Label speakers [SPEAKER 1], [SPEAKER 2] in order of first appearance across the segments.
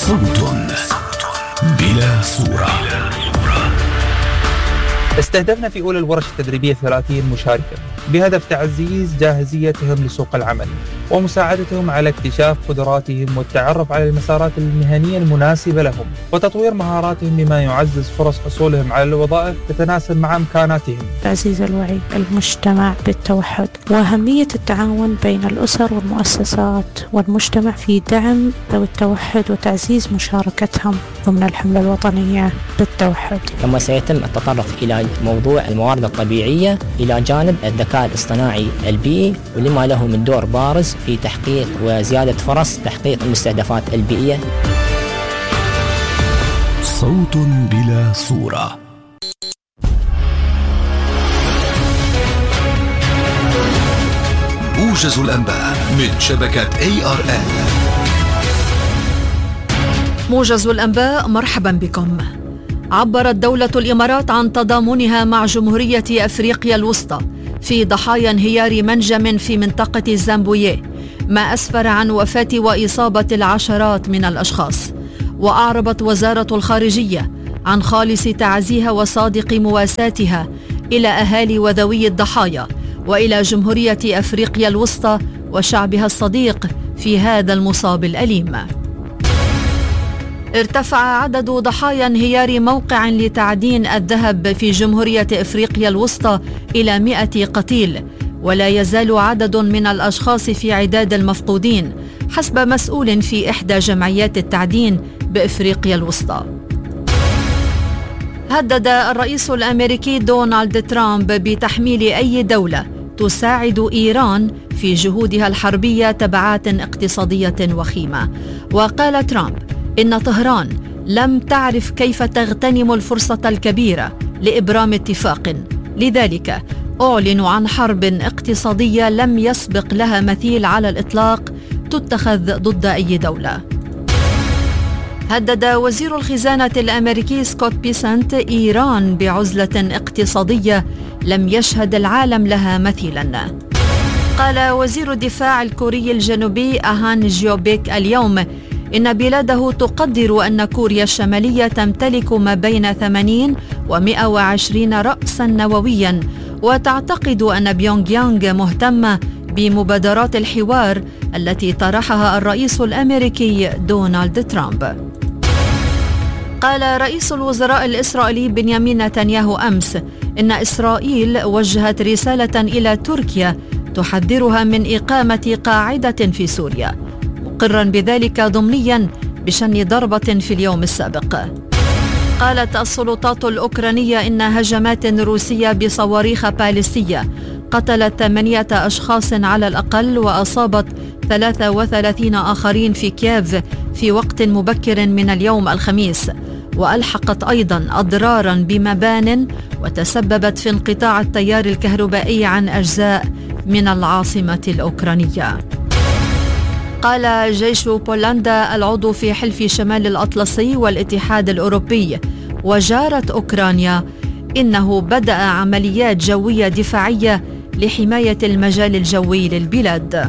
[SPEAKER 1] صوت بلا صورة.
[SPEAKER 2] استهدفنا في أولى الورش التدريبية 30 مشاركا بهدف تعزيز جاهزيتهم لسوق العمل ومساعدتهم على اكتشاف قدراتهم والتعرف على المسارات المهنية المناسبة لهم وتطوير مهاراتهم بما يعزز فرص حصولهم على الوظائف تتناسب مع إمكاناتهم.
[SPEAKER 3] تعزيز الوعي المجتمع بالتوحد وأهمية التعاون بين الأسر والمؤسسات والمجتمع في دعم ذوي التوحد وتعزيز مشاركتهم ضمن الحملة الوطنية بالتوحد.
[SPEAKER 4] كما سيتم التطرق إلى موضوع الموارد الطبيعية إلى جانب الذكاء الاصطناعي البيئي ولما له من دور بارز في تحقيق وزيادة فرص تحقيق المستهدفات البيئية.
[SPEAKER 1] صوت بلا صورة. موجز الأنباء من شبكة ARN.
[SPEAKER 5] موجز الأنباء، مرحبا بكم. عبرت دولة الإمارات عن تضامنها مع جمهورية أفريقيا الوسطى في ضحايا انهيار منجم في منطقة زامبويه، ما أسفر عن وفاة وإصابة العشرات من الأشخاص. وأعربت وزارة الخارجية عن خالص تعزيها وصادق مواساتها إلى أهالي وذوي الضحايا وإلى جمهورية أفريقيا الوسطى وشعبها الصديق في هذا المصاب الأليم. ارتفع عدد ضحايا انهيار موقع لتعدين الذهب في جمهورية أفريقيا الوسطى إلى 100 قتيل، ولا يزال عدد من الأشخاص في عداد المفقودين حسب مسؤول في إحدى جمعيات التعدين بأفريقيا الوسطى. هدد الرئيس الأمريكي دونالد ترامب بتحميل أي دولة تساعد إيران في جهودها الحربية تبعات اقتصادية وخيمة. وقال ترامب إن طهران لم تعرف كيف تغتنم الفرصة الكبيرة لإبرام اتفاق، لذلك أعلن عن حرب اقتصادية لم يسبق لها مثيل على الإطلاق تتخذ ضد أي دولة. هدد وزير الخزانة الأمريكي سكوت بيسنت إيران بعزلة اقتصادية لم يشهد العالم لها مثيلا. قال وزير الدفاع الكوري الجنوبي أهان جيوبيك اليوم إن بلاده تقدر أن كوريا الشمالية تمتلك ما بين 80 و120 رأسا نوويا، وتعتقد أن بيونغ يانغ مهتمة بمبادرات الحوار التي طرحها الرئيس الأمريكي دونالد ترامب. قال رئيس الوزراء الإسرائيلي بنيامين نتنياهو أمس إن إسرائيل وجهت رسالة إلى تركيا تحذرها من إقامة قاعدة في سوريا، مقرا بذلك ضمنيا بشن ضربة في اليوم السابق. قالت السلطات الأوكرانية إن هجمات روسية بصواريخ باليستية قتلت 8 أشخاص على الأقل وأصابت 33 آخرين في كييف في وقت مبكر من اليوم الخميس، وألحقت أيضا أضرارا بمبان وتسببت في انقطاع التيار الكهربائي عن أجزاء من العاصمة الأوكرانية. قال جيش بولندا العضو في حلف شمال الأطلسي والاتحاد الأوروبي وجارة أوكرانيا إنه بدأ عمليات جوية دفاعية لحماية المجال الجوي للبلاد.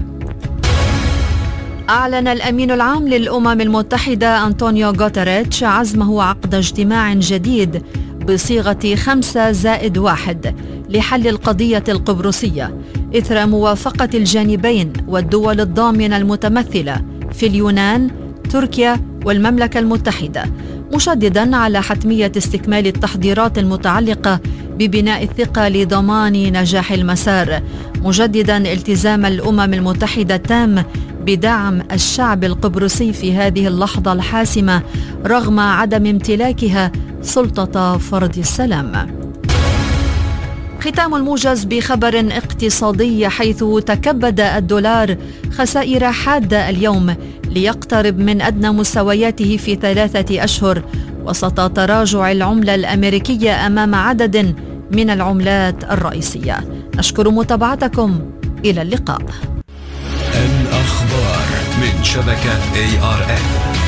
[SPEAKER 5] أعلن الأمين العام للأمم المتحدة أنطونيو غوتيريتش عزمه عقد اجتماع جديد بصيغة 5+1 لحل القضية القبرصية إثر موافقة الجانبين والدول الضامنة المتمثلة في اليونان، تركيا والمملكة المتحدة، مشددا على حتمية استكمال التحضيرات المتعلقة ببناء الثقة لضمان نجاح المسار، مجددا التزام الأمم المتحدة التام بدعم الشعب القبرصي في هذه اللحظة الحاسمة رغم عدم امتلاكها سلطة فرض السلام. ختام الموجز بخبر اقتصادي، حيث تكبد الدولار خسائر حادة اليوم ليقترب من أدنى مستوياته في 3 أشهر وسط تراجع العملة الأمريكية أمام عدد من العملات الرئيسية. نشكر متابعتكم، إلى اللقاء.
[SPEAKER 1] الأخبار من شبكة ARN.